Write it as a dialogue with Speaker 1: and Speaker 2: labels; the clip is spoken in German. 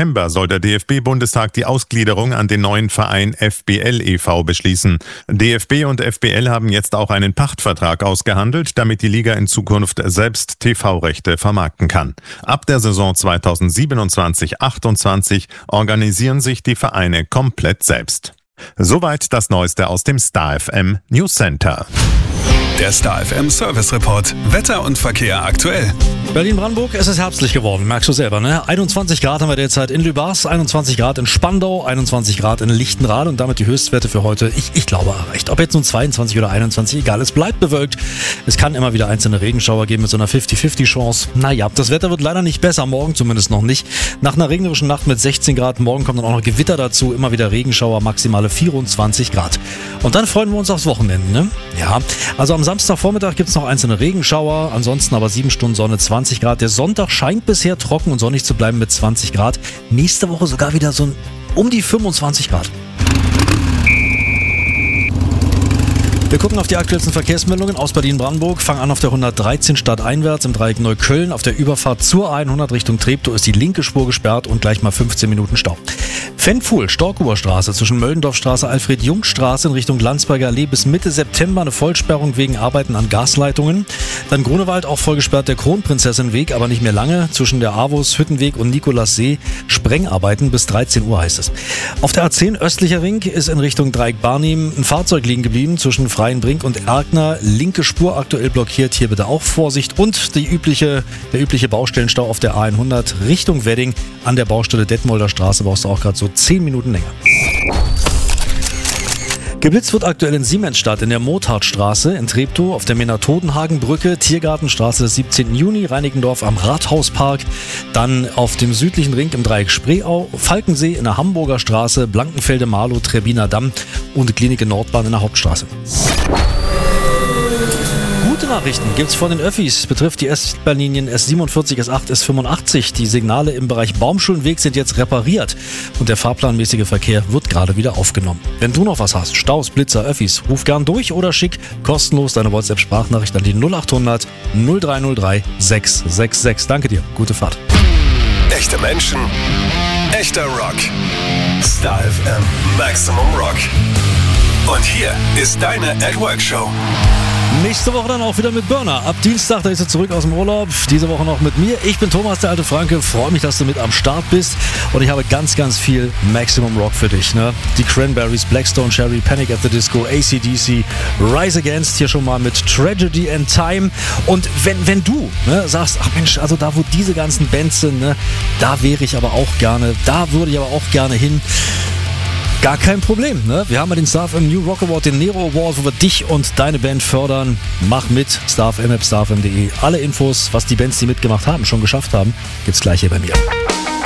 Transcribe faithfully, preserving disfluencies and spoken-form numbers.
Speaker 1: September soll der D F B-Bundestag die Ausgliederung an den neuen Verein F B L e V beschließen. D F B und F B L haben jetzt auch einen Pachtvertrag ausgehandelt, damit die Liga in Zukunft selbst T V-Rechte vermarkten kann. Ab der Saison zweitausendsiebenundzwanzig achtundzwanzig organisieren sich die Vereine komplett selbst. Soweit das Neueste aus dem Star F M News Center.
Speaker 2: Der Star F M Service Report. Wetter und Verkehr aktuell.
Speaker 3: Berlin-Brandenburg, es ist herbstlich geworden, merkst du selber, ne? einundzwanzig Grad haben wir derzeit in Lübars, einundzwanzig Grad in Spandau, einundzwanzig Grad in Lichtenrade und damit die Höchstwerte für heute, ich, ich glaube, erreicht. Ob jetzt nun zweiundzwanzig oder einundzwanzig, egal, es bleibt bewölkt. Es kann immer wieder einzelne Regenschauer geben mit so einer fünfzig fünfzig Chance. Naja, das Wetter wird leider nicht besser, morgen zumindest noch nicht. Nach einer regnerischen Nacht mit sechzehn Grad, morgen kommt dann auch noch Gewitter dazu, immer wieder Regenschauer, maximale vierundzwanzig Grad. Und dann freuen wir uns aufs Wochenende, ne? Ja, also am Samstagvormittag gibt es noch einzelne Regenschauer, ansonsten aber sieben Stunden Sonne, zwanzig Grad. Der Sonntag scheint bisher trocken und sonnig zu bleiben mit zwanzig Grad. Nächste Woche sogar wieder so um die fünfundzwanzig Grad. Wir gucken auf die aktuellsten Verkehrsmeldungen aus Berlin-Brandenburg. Fangen an auf der hundertdreizehn stadteinwärts im Dreieck Neukölln. Auf der Überfahrt zur hundert Richtung Treptow ist die linke Spur gesperrt und gleich mal fünfzehn Minuten Stau. Fenfuhl, Storkower Straße zwischen Möllendorfstraße, Alfred-Jung-Straße in Richtung Landsberger Allee bis Mitte September eine Vollsperrung wegen Arbeiten an Gasleitungen. Dann Grunewald auch voll gesperrt, der Kronprinzessin-Weg, aber nicht mehr lange. Zwischen der Avus, Hüttenweg und Nikolassee Sprengarbeiten bis dreizehn Uhr heißt es. Auf der A zehn östlicher Ring ist in Richtung Dreieck Barnim ein Fahrzeug liegen geblieben zwischen Freienbrink und Erkner. Linke Spur aktuell blockiert, hier bitte auch Vorsicht. Und die übliche, der übliche Baustellenstau auf der A hundert Richtung Wedding an der Baustelle Detmolder Straße brauchst du auch gerade so zehn Minuten länger. Geblitzt wird aktuell in Siemensstadt in der Motardstraße, in Treptow auf der Menatodenhagenbrücke, Tiergartenstraße des siebzehnten Juni, Reinickendorf am Rathauspark, dann auf dem südlichen Ring im Dreieck Spreeau, Falkensee in der Hamburger Straße, Blankenfelde, Marlow, Trebbiner Damm und Klinik in Nordbahn in der Hauptstraße. Gute Nachrichten gibt's von den Öffis, betrifft die S-Bahn-Linien S siebenundvierzig, S acht, S fünfundachtzig. Die Signale im Bereich Baumschulenweg sind jetzt repariert und der fahrplanmäßige Verkehr wird gerade wieder aufgenommen. Wenn du noch was hast, Staus, Blitzer, Öffis, ruf gern durch oder schick kostenlos deine WhatsApp-Sprachnachricht an die null achthundert null drei null drei sechs sechs sechs. Danke dir, gute Fahrt.
Speaker 2: Echte Menschen, echter Rock. Star F M Maximum Rock. Und hier ist deine At Work Show.
Speaker 3: Nächste Woche dann auch wieder mit Burner. Ab Dienstag, da ist er zurück aus dem Urlaub. Diese Woche noch mit mir. Ich bin Thomas, der alte Franke. Freue mich, dass du mit am Start bist. Und ich habe ganz, ganz viel Maximum Rock für dich. Ne? Die Cranberries, Blackstone Cherry, Panic at the Disco, A C D C, Rise Against hier schon mal mit Tragedy and Time. Und wenn, wenn du ne, sagst, ach Mensch, also da wo diese ganzen Bands sind, ne, da wäre ich aber auch gerne, da würde ich aber auch gerne hin. Gar kein Problem, ne? Wir haben ja den Star F M New Rock Award, den Nero Award, wo wir dich und deine Band fördern. Mach mit, Star F M, star f m punkt de. Alle Infos, was die Bands, die mitgemacht haben, schon geschafft haben, gibt's gleich hier bei mir.